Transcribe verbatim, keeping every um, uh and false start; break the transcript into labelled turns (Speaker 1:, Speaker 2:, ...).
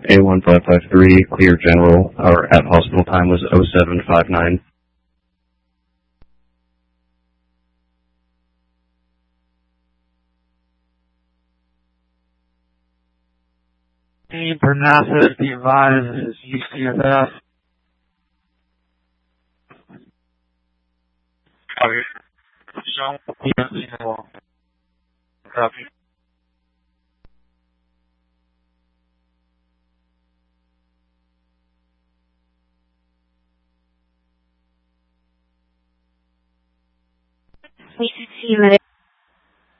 Speaker 1: A one five five three, clear general. Our at hospital time was oh seven five nine.
Speaker 2: Team for NASA, be advised, this is U C F F. Copy. Show P M C wall. Copy.
Speaker 3: We should see you later.